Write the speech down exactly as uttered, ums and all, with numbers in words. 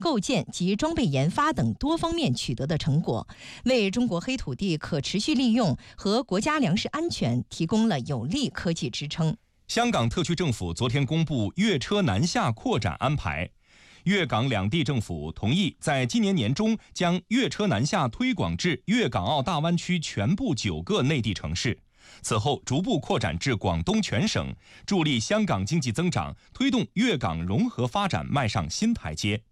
构建及装备研发等多方面取得的成果，为中国黑土地可持续利用和国家粮食安全提供了有力科技支撑。 香港特区政府昨天公布粤车南下扩展安排，粤港两地政府同意在今年年中将粤车南下推广至粤港澳大湾区全部九个内地城市，此后逐步扩展至广东全省，助力香港经济增长，推动粤港融合发展迈上新台阶。